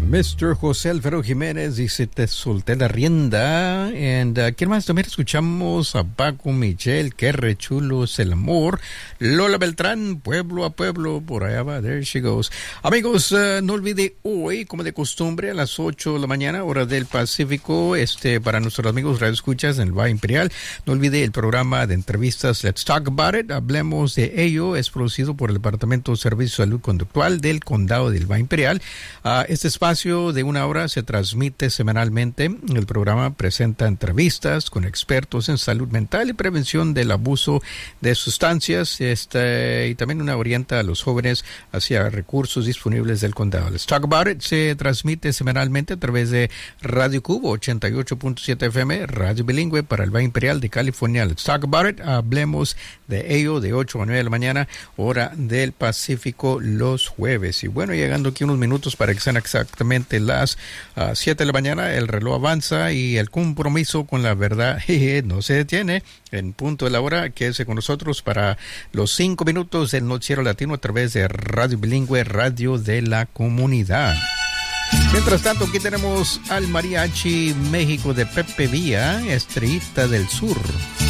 Mr. José Alfredo Jiménez dice, te solté la rienda. And ¿quién más? También escuchamos a Paco Michel, qué re chulo es el amor. Lola Beltrán, pueblo a pueblo, por allá va, there she goes. Amigos, no olvide hoy, como de costumbre, a las 8 de la mañana, hora del Pacífico, para nuestros amigos Radio Escuchas en el Valle Imperial, no olvide el programa de entrevistas Let's Talk About It, hablemos de ello, es producido por el Departamento de Servicio de Salud Conductual del Condado del Valle Imperial. Este espacio de una hora se transmite semanalmente. El programa presenta entrevistas con expertos en salud mental y prevención del abuso de sustancias, y también orienta a los jóvenes hacia recursos disponibles del condado. Let's Talk About It se transmite semanalmente a través de Radio Cubo 88.7 FM, radio bilingüe para el Valle Imperial de California. Let's Talk About It, hablemos de ello de 8 a 9 de la mañana, hora del Pacífico, los jueves. Y bueno, llegando aquí unos minutos para que sean exactamente las 7 de la mañana, el reloj avanza y el compromiso con la verdad no se detiene. En punto de la hora, quédese con nosotros para los 5 minutos del noticiero latino a través de Radio Bilingüe, Radio de la Comunidad. Mientras tanto, aquí tenemos al Mariachi México de Pepe Villa, Estrellita del Sur.